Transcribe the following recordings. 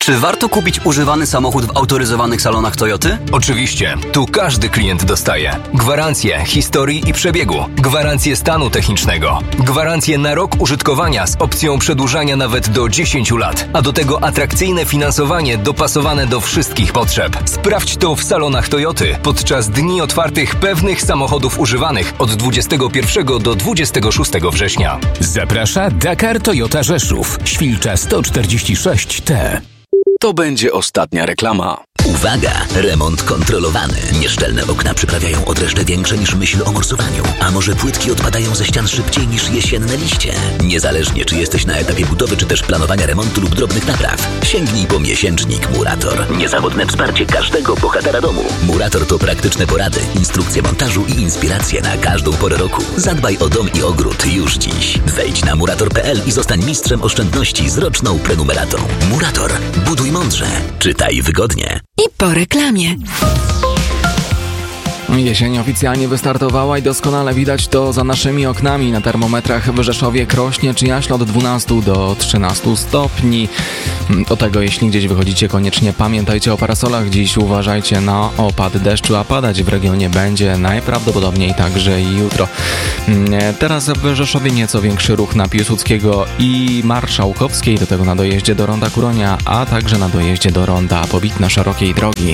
Czy warto kupić używany samochód w autoryzowanych salonach Toyoty? Oczywiście. Tu każdy klient dostaje gwarancję historii i przebiegu, gwarancję stanu technicznego, gwarancję na rok użytkowania z opcją przedłużania nawet do 10 lat, a do tego atrakcyjne finansowanie dopasowane do wszystkich potrzeb. Sprawdź to w salonach Toyoty podczas dni otwartych pewnych samochodów używanych od 21 do 26 września. Zaprasza Dakar Toyota Rzeszów, Świlcza 146T. To będzie ostatnia reklama. Uwaga! Remont kontrolowany. Nieszczelne okna przyprawiają odreszcze większe niż myśl o morsowaniu. A może płytki odpadają ze ścian szybciej niż jesienne liście? Niezależnie czy jesteś na etapie budowy, czy też planowania remontu lub drobnych napraw, sięgnij po miesięcznik Murator. Niezawodne wsparcie każdego bohatera domu. Murator to praktyczne porady, instrukcje montażu i inspiracje na każdą porę roku. Zadbaj o dom i ogród już dziś. Wejdź na murator.pl i zostań mistrzem oszczędności z roczną prenumeratą. Murator. Buduj mądrze. Czytaj wygodnie. I po reklamie. Jesień oficjalnie wystartowała i doskonale widać to za naszymi oknami. Na termometrach w Rzeszowie, Krośnie czy Jaśle od 12 do 13 stopni. Do tego, jeśli gdzieś wychodzicie, koniecznie pamiętajcie o parasolach. Dziś uważajcie na opad deszczu, a padać w regionie będzie najprawdopodobniej także i jutro. Teraz w Rzeszowie nieco większy ruch na Piłsudskiego i Marszałkowskiej, do tego na dojeździe do ronda Kuronia, a także na dojeździe do ronda Pobitno-Szerokiej Drogi.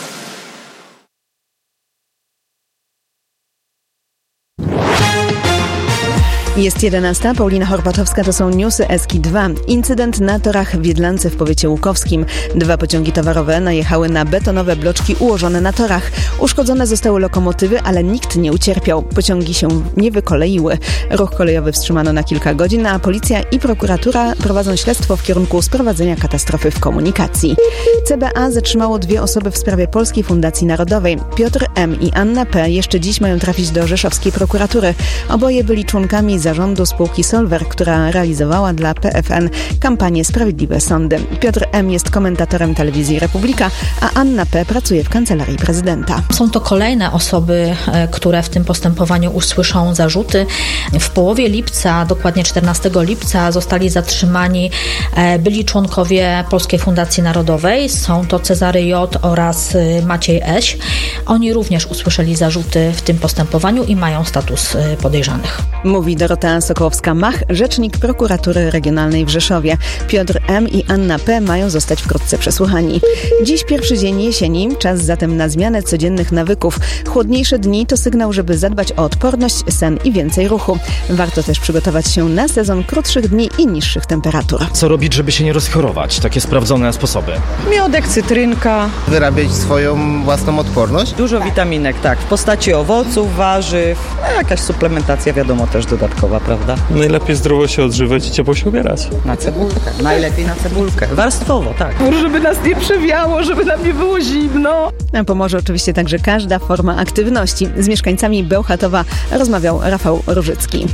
Jest 11. Paulina Horbatowska, to są newsy Eski 2. Incydent na torach w Jedlance w powiecie łukowskim. 2 pociągi towarowe najechały na betonowe bloczki ułożone na torach. Uszkodzone zostały lokomotywy, ale nikt nie ucierpiał. Pociągi się nie wykoleiły. Ruch kolejowy wstrzymano na kilka godzin, a policja i prokuratura prowadzą śledztwo w kierunku sprowadzenia katastrofy w komunikacji. CBA zatrzymało 2 osoby w sprawie Polskiej Fundacji Narodowej. Piotr M. i Anna P. jeszcze dziś mają trafić do rzeszowskiej prokuratury. Oboje byli członkami zarządu spółki Solver, która realizowała dla PFN kampanię Sprawiedliwe Sądy. Piotr M. jest komentatorem telewizji Republika, a Anna P. pracuje w kancelarii prezydenta. Są to kolejne osoby, które w tym postępowaniu usłyszą zarzuty. W połowie lipca, dokładnie 14 lipca, zostali zatrzymani byli członkowie Polskiej Fundacji Narodowej. Są to Cezary J. oraz Maciej Eś. Oni również usłyszeli zarzuty w tym postępowaniu i mają status podejrzanych. Mówi Dorota Sokołowska-Mach, rzecznik prokuratury regionalnej w Rzeszowie. Piotr M. i Anna P. mają zostać wkrótce przesłuchani. Dziś pierwszy dzień jesieni, czas zatem na zmianę codziennych nawyków. Chłodniejsze dni to sygnał, żeby zadbać o odporność, sen i więcej ruchu. Warto też przygotować się na sezon krótszych dni i niższych temperatur. Co robić, żeby się nie rozchorować? Takie sprawdzone sposoby. Miodek, cytrynka. Wyrabiać swoją własną odporność. Dużo witaminek, tak, w postaci owoców, warzyw, a jakaś suplementacja wiadomo też dodatkowa, prawda? Najlepiej zdrowo się odżywać i ciepło się ubierać. Na cebulkę, najlepiej na cebulkę. Warstwowo, tak. Żeby nas nie przewiało, żeby nam nie było zimno. A pomoże oczywiście także każda forma aktywności. Z mieszkańcami Bełchatowa rozmawiał Rafał Różycki.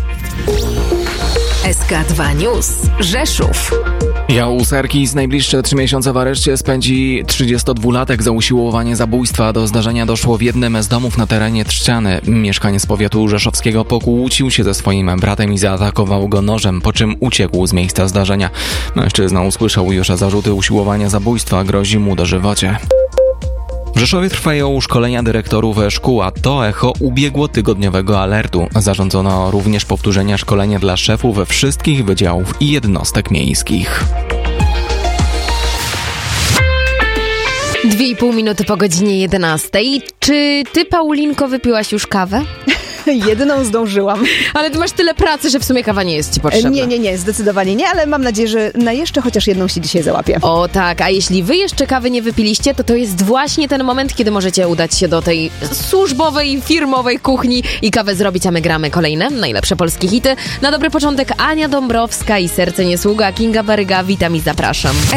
SK2 News. Rzeszów. Jałuserki z najbliższe 3 miesiące w areszcie spędzi 32-latek za usiłowanie zabójstwa. Do zdarzenia doszło w jednym z domów na terenie Trzciany. Mieszkaniec powiatu rzeszowskiego pokłócił się ze swoim bratem i zaatakował go nożem, po czym uciekł z miejsca zdarzenia. Mężczyzna usłyszał już zarzuty usiłowania zabójstwa, grozi mu dożywocie. W Rzeszowie trwają szkolenia dyrektorów szkół, a to echo ubiegłotygodniowego alertu. Zarządzono również powtórzenia szkolenia dla szefów wszystkich wydziałów i jednostek miejskich. 2,5 minuty po godzinie 11. Czy ty, Paulinko, wypiłaś już kawę? Jedną zdążyłam. Ale ty masz tyle pracy, że w sumie kawa nie jest ci potrzebna. Nie, zdecydowanie nie, ale mam nadzieję, że na jeszcze chociaż jedną się dzisiaj załapię. O tak, a jeśli wy jeszcze kawy nie wypiliście, to jest właśnie ten moment, kiedy możecie udać się do tej służbowej, firmowej kuchni i kawę zrobić, a my gramy kolejne najlepsze polskie hity. Na dobry początek Ania Dąbrowska i Serce nie sługa, Kinga Baryga. Witam i zapraszam.